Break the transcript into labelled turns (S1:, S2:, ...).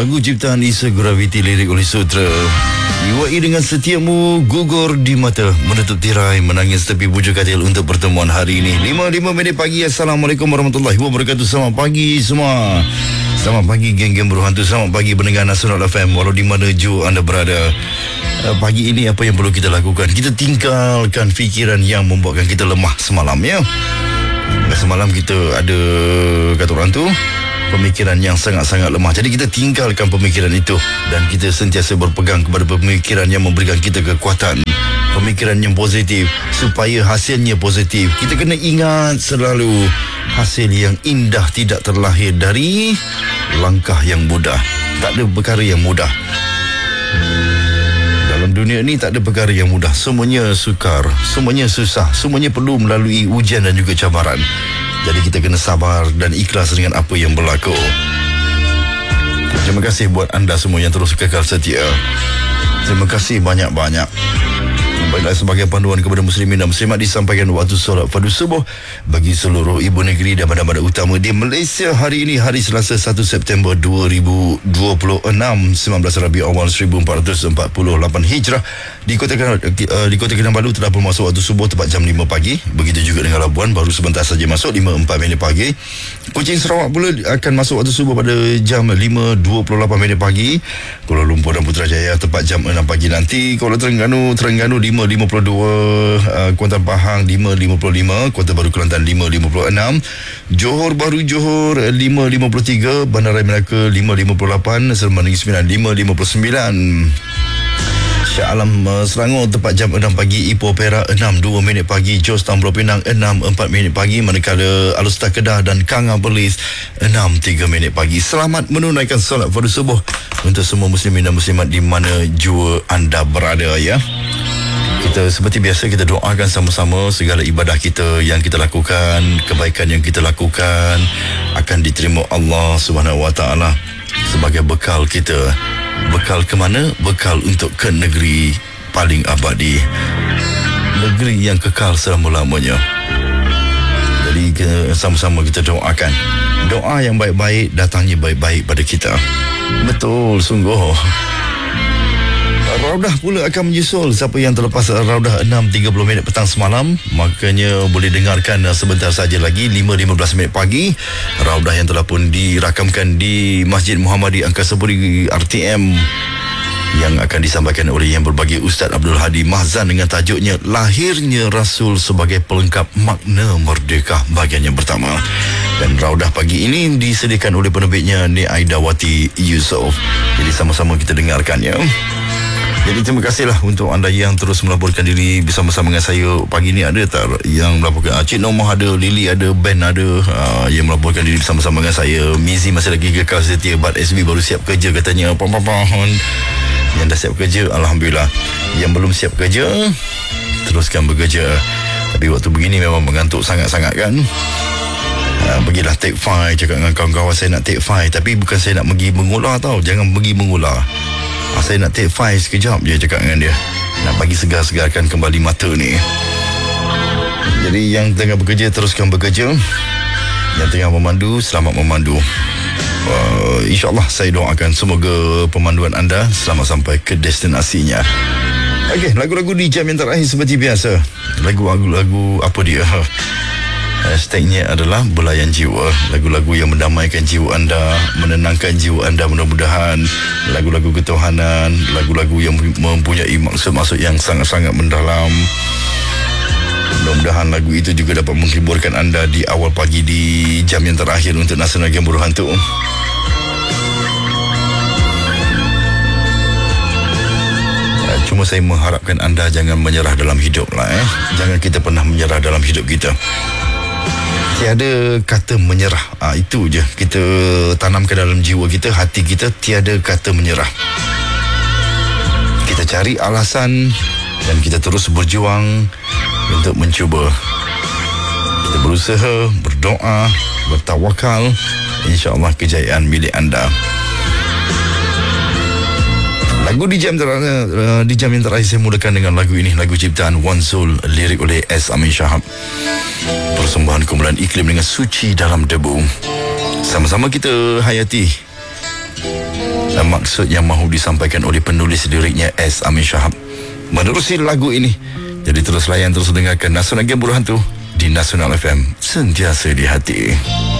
S1: Lagu ciptaan Isa Gravity, lirik oleh Sutra. Iwai dengan setiamu, gugur di mata, menutup tirai, menangis tepi bujuk katil untuk pertemuan hari ini. 5 minit pagi. Assalamualaikum warahmatullahi wabarakatuh. Selamat pagi semua. Selamat pagi geng-geng berhantu. Selamat pagi pendengar Nasional FM, walau di mana jua anda berada. Pagi ini apa yang perlu kita lakukan? Kita tinggalkan fikiran yang membuatkan kita lemah semalam, ya. Semalam kita ada, kata orang tu, pemikiran yang sangat-sangat lemah. Jadi kita tinggalkan pemikiran itu dan kita sentiasa berpegang kepada pemikiran yang memberikan kita kekuatan, pemikiran yang positif supaya hasilnya positif. Kita kena ingat selalu, hasil yang indah tidak terlahir dari langkah yang mudah. Tak ada perkara yang mudah. Dalam dunia ni tak ada perkara yang mudah. Semuanya sukar, semuanya susah, semuanya perlu melalui ujian dan juga cabaran. Jadi kita kena sabar dan ikhlas dengan apa yang berlaku. Terima kasih buat anda semua yang terus kekal setia. Terima kasih banyak-banyak. Baiklah, sebagai panduan kepada muslimin dan muslimat, disampaikan waktu solat fardu subuh bagi seluruh ibu negeri dan bandar-bandar utama di Malaysia hari ini, hari Selasa 1 September 2026, 19 Rabiul Awal 1448 Hijrah. Di Kota Kinabalu telah bermasuk waktu subuh tepat jam 5 pagi. Begitu juga dengan Labuan, baru sebentar saja masuk 5.4 minit pagi. Kuching Sarawak pula akan masuk waktu subuh pada jam 5.28 minit pagi. Kuala Lumpur dan Putrajaya tepat jam 6 pagi nanti. Kuala Terengganu 5.52, Kuantan Pahang 5.55, Kota Baru Kelantan 5.56, Johor Bahru Johor 5.53, Bandaraya Melaka 5.58, Seremban Negeri Sembilan 5.59. Shah Alam Selangor tepat jam 6 pagi. Ipoh Perak 6.2 minit pagi. Jos Pulau Pinang 6.4 minit pagi. Manakala Alustar Kedah dan Kanga Perlis 6.3 minit pagi. Selamat menunaikan solat fardu subuh untuk semua muslimin dan muslimat di mana jua anda berada, ya. Kita seperti biasa, kita doakan sama-sama segala ibadah kita yang kita lakukan, kebaikan yang kita lakukan akan diterima Allah Subhanahu Wa Taala sebagai bekal kita. Bekal ke mana? Bekal untuk ke negeri paling abadi, negeri yang kekal selama-lamanya. Jadi sama-sama kita doakan. Doa yang baik-baik datangnya baik-baik pada kita. Betul, sungguh. Raudah pula akan menyusul. Siapa yang terlepas Raudah 6.30 minit petang semalam, makanya boleh dengarkan sebentar saja lagi 5.15 minit pagi. Raudah yang telah pun dirakamkan di Masjid Muhammadi Angkasa Puri RTM, yang akan disampaikan oleh yang berbahagia Ustaz Abdul Hadi Mahzan dengan tajuknya Lahirnya Rasul sebagai Pelengkap Makna Merdeka, bahagian yang pertama. Dan Raudah pagi ini disediakan oleh penerbitnya Nik Aidawati Yusof. Jadi sama-sama kita dengarkannya. Jadi terima kasihlah untuk anda yang terus melaporkan diri bersama-sama dengan saya. Pagi ni ada tak yang melaporkan? Cik Nomah ada, Lily ada, Ben ada, yang melaporkan diri bersama-sama dengan saya. Mizi masih lagi kekal setia. Bat SB baru siap kerja katanya. Yang dah siap kerja, Alhamdulillah. Yang belum siap kerja, teruskan bekerja. Tapi waktu begini memang mengantuk sangat-sangat kan. Pergilah take 5. Cakap dengan kawan-kawan saya nak take 5. Tapi bukan saya nak pergi mengular tau. Jangan pergi mengular. Saya nak take 5 sekejap je, cakap dengan dia. Nak bagi segar-segarkan kembali mata ni. Jadi yang tengah bekerja, teruskan bekerja. Yang tengah memandu, selamat memandu. InsyaAllah saya doakan semoga pemanduan anda selamat sampai ke destinasinya. Okey, lagu-lagu di jam yang terakhir seperti biasa. Lagu-lagu apa dia? Hashtagnya adalah Belayan Jiwa. Lagu-lagu yang mendamaikan jiwa anda, menenangkan jiwa anda, mudah-mudahan. Lagu-lagu ketuhanan, lagu-lagu yang mempunyai maksud-maksud yang sangat-sangat mendalam. Mudah-mudahan lagu itu juga dapat menghiburkan anda di awal pagi di jam yang terakhir untuk Nasional Game Berhantu. Cuma saya mengharapkan anda jangan menyerah dalam hidup lah. Jangan kita pernah menyerah dalam hidup kita. Tiada kata menyerah. Itu je kita tanamkan dalam jiwa kita, hati kita. Tiada kata menyerah. Kita cari alasan dan kita terus berjuang untuk mencuba. Kita berusaha, berdoa, bertawakal. InsyaAllah kejayaan milik anda. Lagu di jam yang terakhir saya mulakan dengan lagu ini, lagu ciptaan Wan Zul, lirik oleh S. Amin Shahab. Persembahan kumpulan Iklim dengan Suci Dalam Debu. Sama-sama kita hayati dan maksud yang mahu disampaikan oleh penulis liriknya S. Amin Shahab menerusi lagu ini. Jadi terus layan, terus dengarkan Nasional Game Bulu Hantu di Nasional FM, sentiasa di hati.